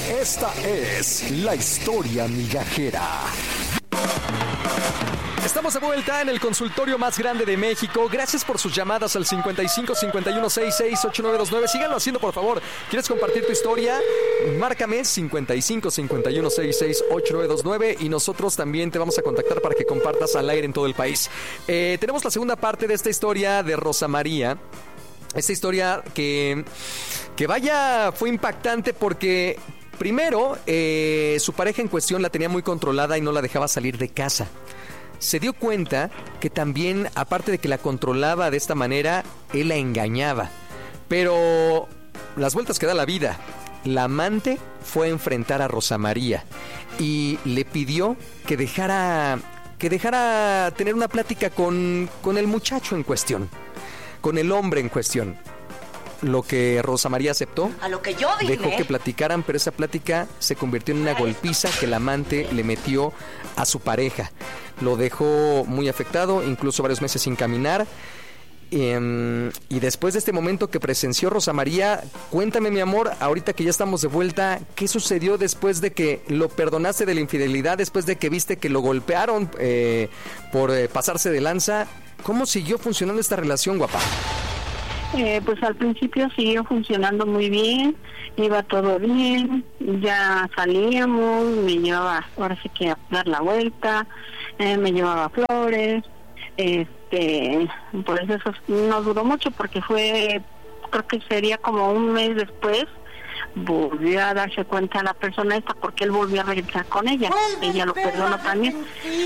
Esta es la historia migajera. Estamos de vuelta en el consultorio más grande de México. Gracias por sus llamadas al 55 51 66 8929. Síganlo haciendo, por favor. ¿Quieres compartir tu historia? Márcame 55 51 66 8929 y nosotros también te vamos a contactar para que compartas al aire en todo el país. Tenemos la segunda parte de esta historia de Rosa María. Esta historia que vaya, fue impactante porque primero su pareja en cuestión la tenía muy controlada y no la dejaba salir de casa. Se dio cuenta que también, aparte de que la controlaba de esta manera, él la engañaba. Pero las vueltas que da la vida, la amante fue a enfrentar a Rosa María y le pidió que dejara tener una plática con el muchacho en cuestión, con el hombre en cuestión. Lo que Rosa María aceptó, a lo que yo dije, dejó que platicaran, pero esa plática se convirtió en una golpiza que el amante le metió a su pareja. Lo dejó muy afectado, incluso varios meses sin caminar. Y después de este momento que presenció Rosa María, cuéntame, mi amor, ahorita que ya estamos de vuelta, ¿qué sucedió después de que lo perdonaste de la infidelidad, después de que viste que lo golpearon por pasarse de lanza? ¿Cómo siguió funcionando esta relación, guapa? Pues al principio siguió funcionando muy bien, iba todo bien, ya salíamos, me llevaba, ahora sí que a dar la vuelta, me llevaba flores, por eso no duró mucho porque fue, creo que sería como un mes después, volvió a darse cuenta la persona esta porque él volvió a regresar con ella, ella lo perdonó también,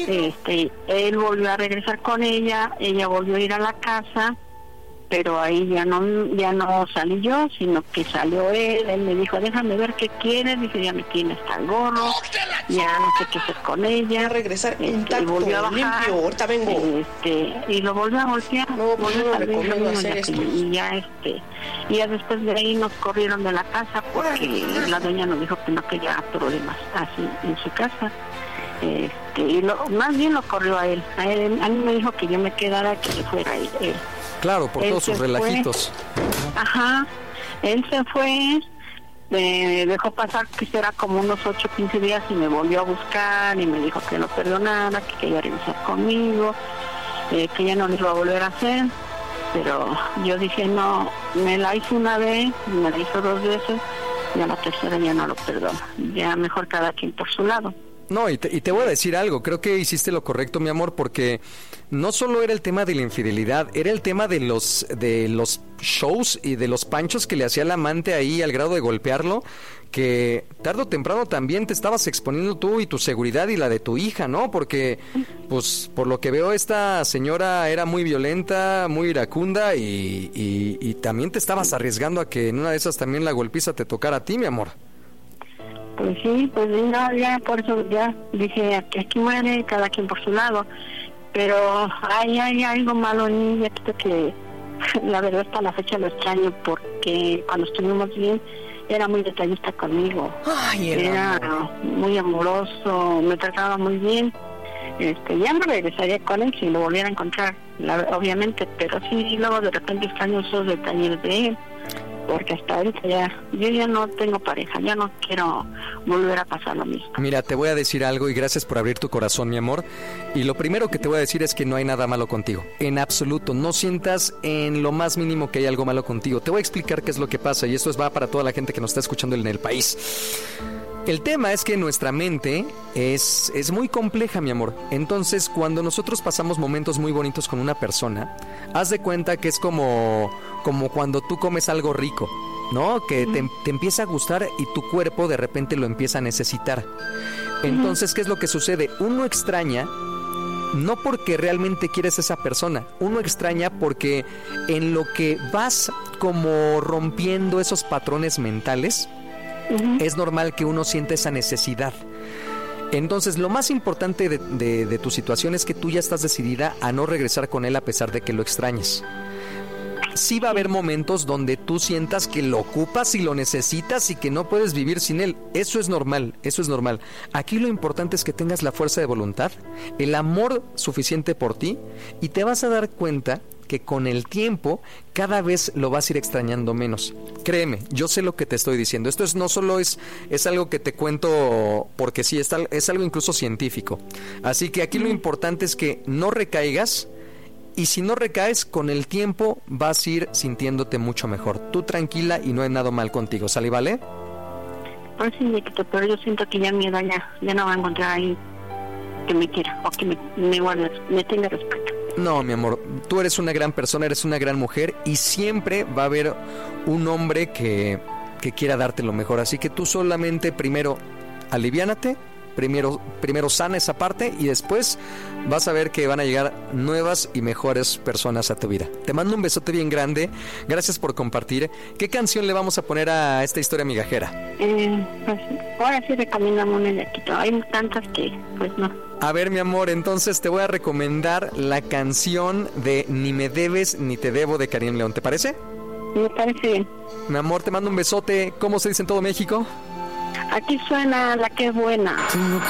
él volvió a regresar con ella volvió a ir a la casa, pero ahí ya no salí yo, sino que salió él me dijo, déjame ver qué quieres, dice, ya me tiene hasta el gorro, ya no sé qué hacer con ella. A regresar intacto, y volvió a bajar, limpio, ahorita vengo. Y lo volvió a golpear, no recomiendo hacer esto. Y ya después de ahí nos corrieron de la casa porque la doña nos dijo que no quería problemas así en su casa. Más bien lo corrió a él, a mí me dijo que yo me quedara, que se fuera él. Claro, por todos sus relajitos. Ajá, él se fue, dejó pasar que será como unos 8 o 15 días y me volvió a buscar y me dijo que lo perdonara, que quería regresar conmigo, que ya no lo iba a volver a hacer, pero yo dije no, me la hizo una vez, me la hizo 2 veces y a la tercera ya no lo perdono, ya mejor cada quien por su lado. No, y te voy a decir algo, creo que hiciste lo correcto, mi amor, porque no solo era el tema de la infidelidad, era el tema de los shows y de los panchos que le hacía el amante ahí al grado de golpearlo, que tarde o temprano también te estabas exponiendo tú y tu seguridad y la de tu hija, ¿no? Porque, pues, por lo que veo, esta señora era muy violenta, muy iracunda y también te estabas arriesgando a que en una de esas también la golpiza te tocara a ti, mi amor. Pues sí, pues no, ya por eso ya dije que aquí muere cada quien por su lado, pero hay algo malo en ella que la verdad hasta la fecha lo extraño porque cuando estuvimos bien era muy detallista conmigo. Ay, era muy amoroso, me trataba muy bien. Ya no regresaría con él si lo volviera a encontrar, obviamente, pero sí luego de repente extraño esos detalles de él. Porque hasta ahorita yo ya no tengo pareja, ya no quiero volver a pasar lo mismo. Mira, te voy a decir algo y gracias por abrir tu corazón, mi amor. Y lo primero que te voy a decir es que no hay nada malo contigo. En absoluto, no sientas en lo más mínimo que hay algo malo contigo. Te voy a explicar qué es lo que pasa y esto va para toda la gente que nos está escuchando en el país. El tema es que nuestra mente es muy compleja, mi amor. Entonces, cuando nosotros pasamos momentos muy bonitos con una persona, haz de cuenta que es como cuando tú comes algo rico, ¿no? Que te empieza a gustar y tu cuerpo de repente lo empieza a necesitar. Entonces, ¿qué es lo que sucede? Uno extraña, no porque realmente quieres a esa persona, uno extraña porque en lo que vas como rompiendo esos patrones mentales, es normal que uno sienta esa necesidad. Entonces, lo más importante de tu situación es que tú ya estás decidida a no regresar con él a pesar de que lo extrañes. Sí va a haber momentos donde tú sientas que lo ocupas y lo necesitas y que no puedes vivir sin él. Eso es normal, eso es normal. Aquí lo importante es que tengas la fuerza de voluntad, el amor suficiente por ti y te vas a dar cuenta que con el tiempo cada vez lo vas a ir extrañando menos. Créeme, yo sé lo que te estoy diciendo. Esto no solo es algo que te cuento porque sí, es algo incluso científico. Así que aquí lo importante es que no recaigas, y si no recaes, con el tiempo vas a ir sintiéndote mucho mejor. Tú tranquila y no hay nada mal contigo, ¿sale, vale? Pues sí, pero yo siento que ya mi edad ya no va a encontrar ahí que me quiera o que me tenga respeto. No, mi amor, tú eres una gran persona, eres una gran mujer y siempre va a haber un hombre que quiera darte lo mejor. Así que tú solamente primero aliviánate, primero sana esa parte y después vas a ver que van a llegar nuevas y mejores personas a tu vida. Te mando un besote bien grande, gracias por compartir. ¿Qué canción le vamos a poner a esta historia migajera? Pues ahora sí recomendamos una de aquí. Hay tantas que pues no. A ver, mi amor, entonces te voy a recomendar la canción de Ni me debes ni te debo de Karim León, ¿te parece? Me parece bien. Mi amor, te mando un besote. ¿Cómo se dice en todo México? Aquí suena La Que Buena.